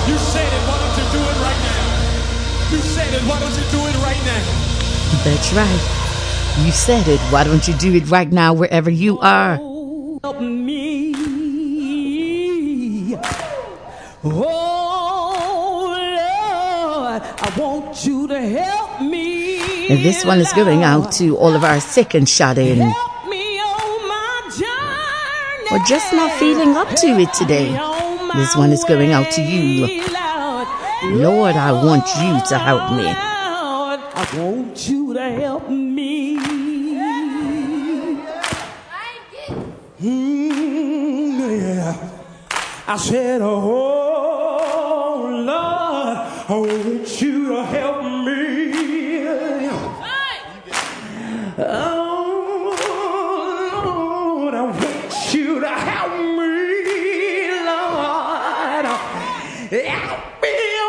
You said it, why don't you do it right now? You said it, why don't you do it right now? That's right. You said it. Why don't you do it right now wherever you are? Help me. Oh, Lord, I want you to help me. And this one is going out to all of our second shot in. Help me on my journey. We're just not feeling up to it today. This one is going out to you. Lord, I want you to help me. I want you to help me. Yeah. I said, oh, Lord, I want you to help me. Oh, Lord, I want you to help me, Lord. Help